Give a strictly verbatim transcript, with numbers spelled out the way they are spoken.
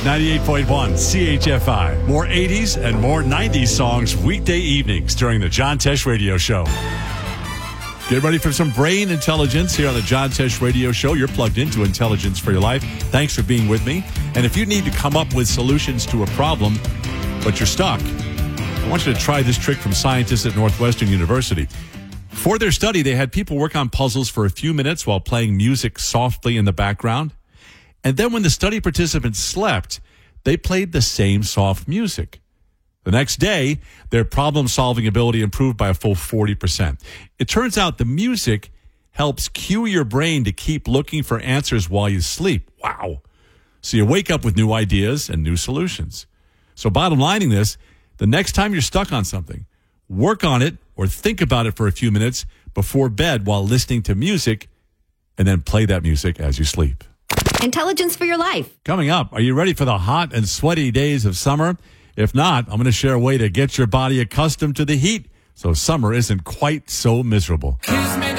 ninety-eight point one C H F I. More eighties and more nineties songs weekday evenings during the John Tesh Radio Show. Get ready for some brain intelligence here on the John Tesh Radio Show. You're plugged into Intelligence for Your Life. Thanks for being with me. And if you need to come up with solutions to a problem, but you're stuck, I want you to try this trick from scientists at Northwestern University. For their study, they had people work on puzzles for a few minutes while playing music softly in the background. And then when the study participants slept, they played the same soft music. The next day, their problem-solving ability improved by a full forty percent. It turns out the music helps cue your brain to keep looking for answers while you sleep. Wow. So you wake up with new ideas and new solutions. So bottom lining this, the next time you're stuck on something, work on it or think about it for a few minutes before bed while listening to music, and then play that music as you sleep. Intelligence for Your Life. Coming up, are you ready for the hot and sweaty days of summer? If not, I'm going to share a way to get your body accustomed to the heat so summer isn't quite so miserable.